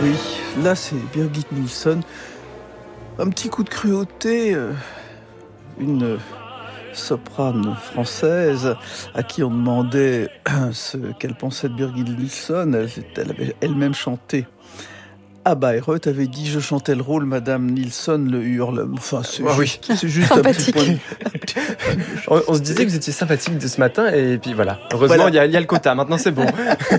Oui, là c'est Birgit Nilsson. Un petit coup de cruauté, une soprane française à qui on demandait ce qu'elle pensait de Birgit Nilsson. Elle avait elle-même chanté à Bayreuth, avait dit « Je chantais le rôle, Madame Nilsson le hurle ». Enfin, c'est juste un petit point. On se disait que vous étiez sympathique de ce matin, et puis voilà. Heureusement, il y a le quota, maintenant c'est bon.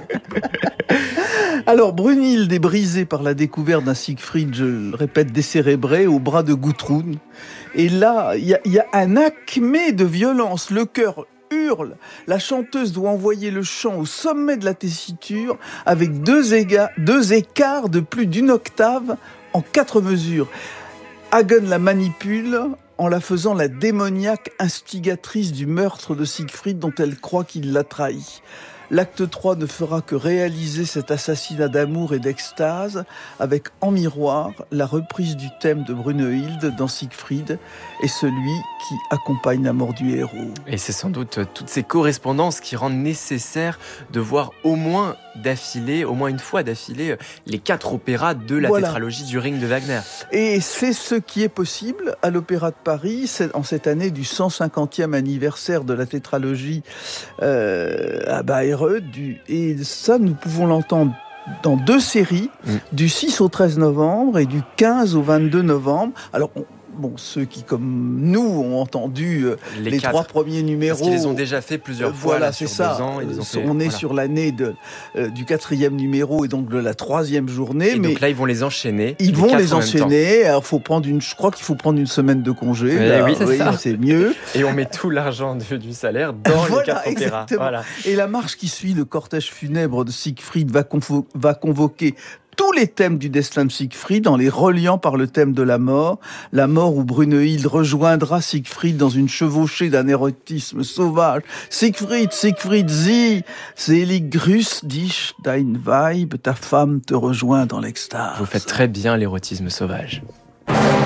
Alors, Brunhilde est brisée par la découverte d'un Siegfried, je le répète, décérébré, au bras de Gudrun. Et là, il y a un acmé de violence. Le cœur hurle. La chanteuse doit envoyer le chant au sommet de la tessiture avec deux écarts de plus d'une octave en 4 mesures. Hagen la manipule en la faisant la démoniaque instigatrice du meurtre de Siegfried dont elle croit qu'il l'a trahi. L'acte 3 ne fera que réaliser cet assassinat d'amour et d'extase avec en miroir la reprise du thème de Brunhilde dans Siegfried et celui qui accompagne la mort du héros. Et c'est sans doute toutes ces correspondances qui rendent nécessaire de voir au moins une fois d'affilée, les 4 opéras de la tétralogie du Ring de Wagner. Et c'est ce qui est possible à l'Opéra de Paris, en cette année du 150e anniversaire de la tétralogie à Bayreuth. Et ça, nous pouvons l'entendre dans 2 séries, du 6 au 13 novembre et du 15 au 22 novembre. Alors, ceux qui, comme nous, ont entendu les 3 premiers numéros... Parce qu'ils les ont déjà fait plusieurs fois, voilà, sur c'est ça. 2 ans. On est sur l'année du 4e numéro et donc de la 3e journée. Et donc là, ils vont les enchaîner. Ils vont les enchaîner. Alors, je crois qu'il faut prendre une semaine de congé. Oui, c'est mieux. Et on met tout l'argent du salaire dans les 4 opéras. Voilà. Et la marche qui suit le cortège funèbre de Siegfried va convoquer tous les thèmes du destin de Siegfried en les reliant par le thème de la mort où Brunhilde rejoindra Siegfried dans une chevauchée d'un érotisme sauvage. Siegfried, sie, selig grüß dich, dein Weib, ta femme te rejoint dans l'extase. Vous faites très bien l'érotisme sauvage.